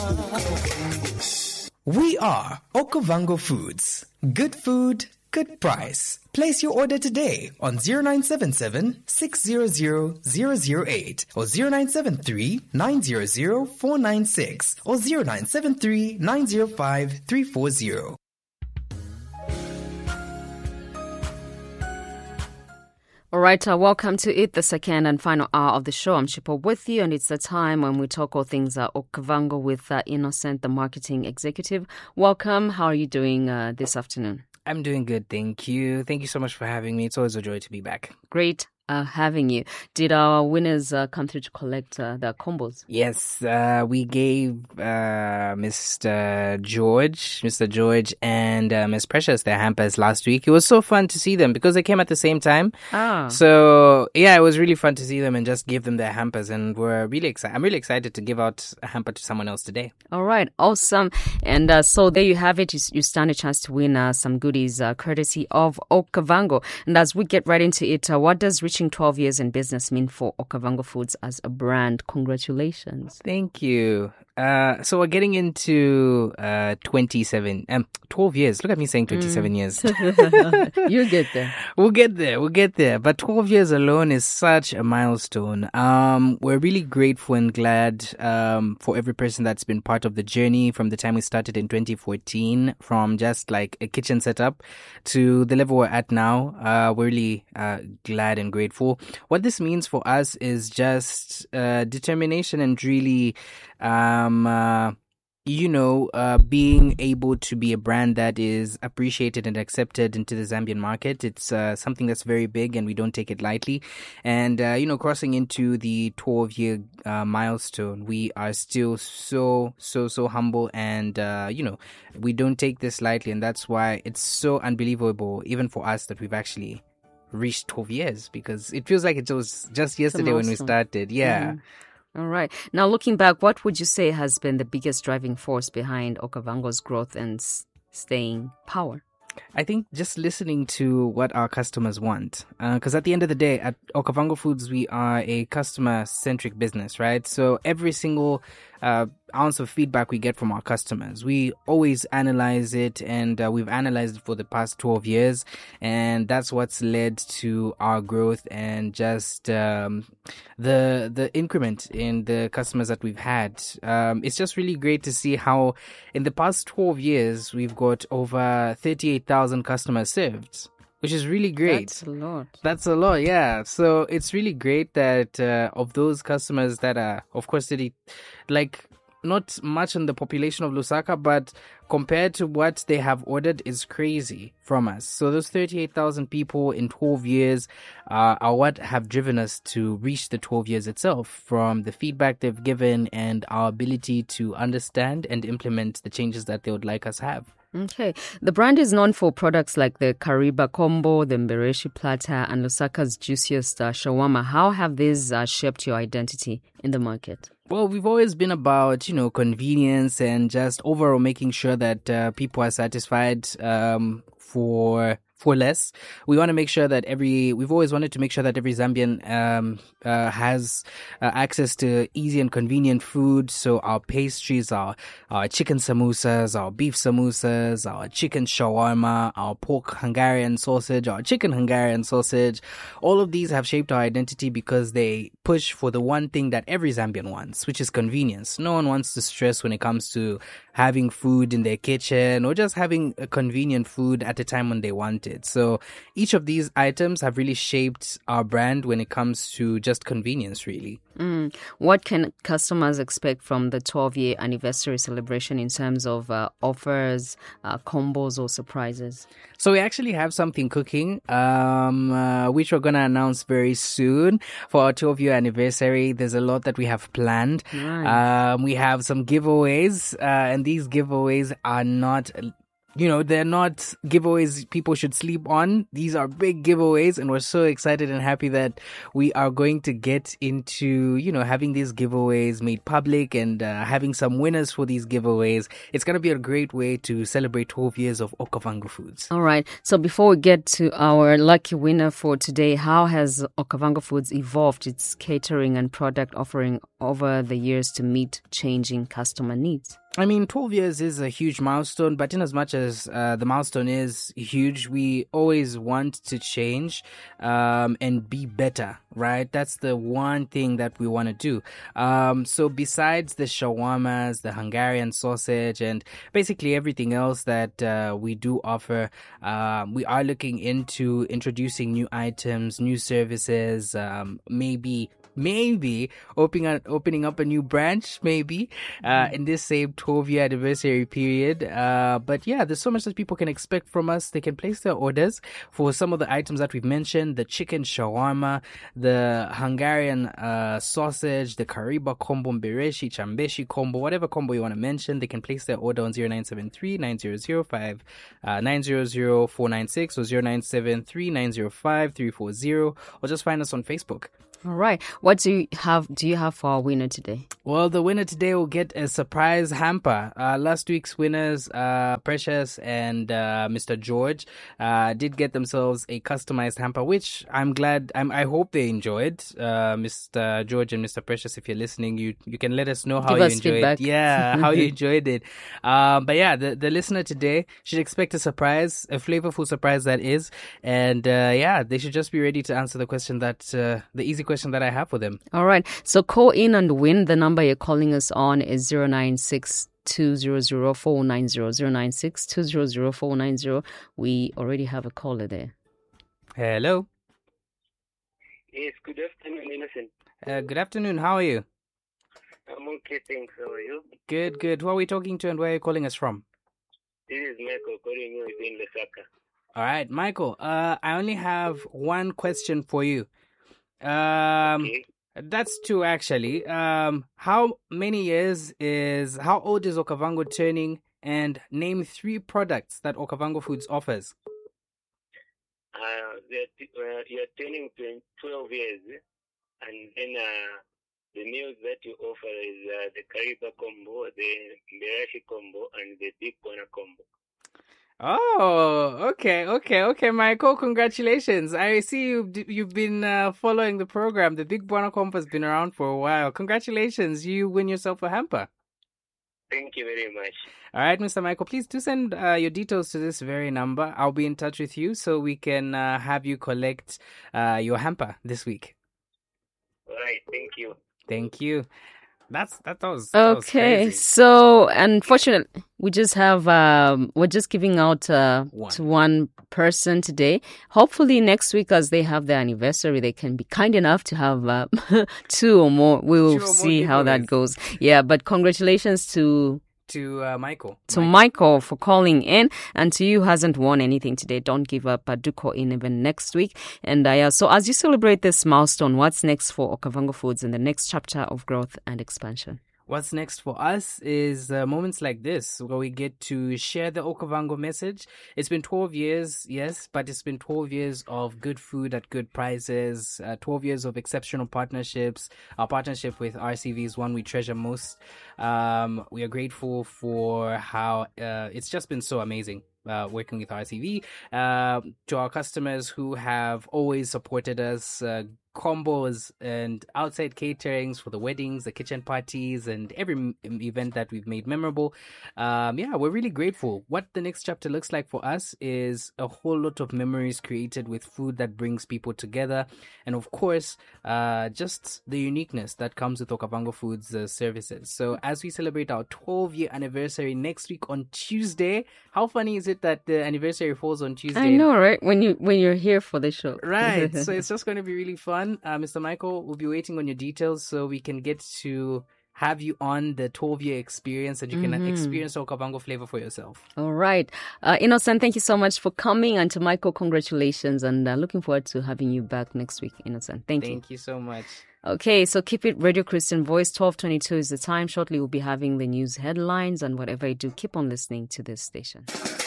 We are Okavango Foods. Good food, good price. Place your order today on 0977 600 008 or 0973 900 496 or 0973 905 340. All right, welcome to it, the second and final hour of the show. I'm Shipo with you, and it's the time when we talk all things Okavango with Innocent, the marketing executive. Welcome. How are you doing this afternoon? I'm doing good, thank you. Thank you so much for having me. It's always a joy to be back. Great having you. Did our winners come through to collect their combos? Yes, we gave Mr. George and Miss Precious their hampers last week. It was so fun to see them because they came at the same time. So, yeah, it was really fun to see them and just give them their hampers. And we're really excited. I'm really excited to give out a hamper to someone else today. All right, awesome. And so there you have it. You stand a chance to win some goodies courtesy of Okavango. And as we get right into it, what does reaching 12 years in business mean for Okavango Foods as a brand? Congratulations. Thank you. So we're getting into 12 years. Look at me saying 27 years. You'll get there. We'll get there. But 12 years alone is such a milestone. We're really grateful and glad for every person that's been part of the journey from the time we started in 2014, from just like a kitchen setup to the level we're at now. We're really glad and grateful. What this means for us is just determination and really being able to be a brand that is appreciated and accepted into the Zambian market. It's something that's very big and we don't take it lightly. And, crossing into the 12-year milestone, we are still so humble and, we don't take this lightly. And that's why it's so unbelievable, even for us, that we've actually reached 12 years because it feels like it was just yesterday when we started. Yeah. Mm-hmm. All right. Now, looking back, what would you say has been the biggest driving force behind Okavango's growth and staying power? I think just listening to what our customers want. Because at the end of the day, at Okavango Foods, we are a customer-centric business, right? So every single ounce of feedback we get from our customers, we always analyze it, and we've analyzed it for the past 12 years. And that's what's led to our growth and just the increment in the customers that we've had. It's just really great to see how in the past 12 years, we've got over 38,000 customers served, which is really great. That's a lot, yeah. So it's really great that of those customers that are, of course, not much in the population of Lusaka, but compared to what they have ordered is crazy from us. So those 38,000 people in 12 years are what have driven us to reach the 12 years itself, from the feedback they've given and our ability to understand and implement the changes that they would like us have. Okay. The brand is known for products like the Kariba Combo, the Mbereshi Platter, and Lusaka's juiciest shawarma. How have these shaped your identity in the market? Well, we've always been about, convenience and just overall making sure that people are satisfied for less. We want to make sure that we've always wanted to make sure that every Zambian has access to easy and convenient food. So our pastries, our chicken samosas, our beef samosas, our chicken shawarma, our pork Hungarian sausage, our chicken Hungarian sausage, all of these have shaped our identity because they push for the one thing that every Zambian wants, which is convenience. No one wants to stress when it comes to having food in their kitchen or just having a convenient food at a time when they want it. So each of these items have really shaped our brand when it comes to just convenience, really. What can customers expect from the 12-year anniversary celebration in terms of offers, combos, or surprises? So we actually have something cooking, which we're going to announce very soon for our 12-year anniversary. There's a lot that we have planned. Nice. We have some giveaways, and these giveaways are not... they're not giveaways people should sleep on. These are big giveaways, and we're so excited and happy that we are going to get into, having these giveaways made public and having some winners for these giveaways. It's going to be a great way to celebrate 12 years of Okavango Foods. All right. So before we get to our lucky winner for today, how has Okavango Foods evolved its catering and product offering over the years to meet changing customer needs? I mean, 12 years is a huge milestone, but in as much as the milestone is huge, we always want to change and be better, right? That's the one thing that we want to do. So besides the shawarmas, the Hungarian sausage, and basically everything else that we do offer, we are looking into introducing new items, new services, maybe opening up a new branch in this same 12-year anniversary period. But yeah, there's so much that people can expect from us. They can place their orders for some of the items that we've mentioned: the chicken shawarma, the Hungarian sausage, the Kariba combo, Mbereshi, Chambeshi combo, whatever combo you want to mention. They can place their order on 0973 9005 900 496 or 0973 905 340, or just find us on Facebook. All right. What do you have for our winner today? Well, the winner today will get a surprise hamper. Last week's winners, Precious and Mr. George, did get themselves a customized hamper, which I'm glad. I hope they enjoyed. Mr. George and Mr. Precious, if you're listening, you can let us know how you enjoyed feedback. it. Yeah, how you enjoyed it. But yeah, the listener today should expect a surprise, a flavorful surprise that is. And yeah, they should just be ready to answer the question the easy question that I have for them. All right. So call in and win. The number you're calling us on is 096 200 490 096 200 490. We already have a caller there. Hello. Yes, good afternoon, Innocent. Good afternoon. How are you? I'm okay, thanks. How are you? Good. Who are we talking to and where are you calling us from? This is Michael calling you in Lusaka. All right, Michael. I only have one question for you. Okay. That's two actually. How old is Okavango turning, and name 3 products that Okavango Foods offers? You're turning 12 years, and then the meals that you offer is the Kariba combo, the Mbereshi combo, and the Big Bona combo. Oh, okay, Michael. Congratulations! I see you've been following the program. The Big Bona combo has been around for a while. Congratulations! You win yourself a hamper. Thank you very much. All right, Mr. Michael, please do send your details to this very number. I'll be in touch with you so we can have you collect your hamper this week. All right, thank you. Thank you. That was okay. Crazy. So unfortunately, we just have we're just giving out to one person today. Hopefully next week, as they have their anniversary, they can be kind enough to have 2 or more. We will see how that goes. Yeah, but congratulations to Michael for calling in, and to you who hasn't won anything today. Don't give up. Do call in even next week. And so as you celebrate this milestone, what's next for Okavango Foods in the next chapter of growth and expansion? What's next for us is moments like this where we get to share the Okavango message. It's been 12 years, yes, but it's been 12 years of good food at good prices, 12 years of exceptional partnerships. Our partnership with RCV is one we treasure most. We are grateful for how it's just been so amazing. Working with RCV, to our customers who have always supported us, combos and outside caterings for the weddings, the kitchen parties, and every event that we've made memorable. We're really grateful. What the next chapter looks like for us is a whole lot of memories created with food that brings people together, and of course, just the uniqueness that comes with Okavango Foods services. So as we celebrate our 12-year anniversary next week on Tuesday, how funny is it that the anniversary falls on Tuesday? I know, right? When you're here for the show. Right. So it's just going to be really fun. Mr. Michael, we'll be waiting on your details so we can get to have you on the 12-year experience and you can experience Okavango flavor for yourself. All right. Innocent, thank you so much for coming. And to Michael, congratulations. And looking forward to having you back next week, Innocent. Thank you. Thank you so much. Okay, so keep it Radio Christian Voice. 12:22 is the time. Shortly, we'll be having the news headlines, and whatever you do, keep on listening to this station.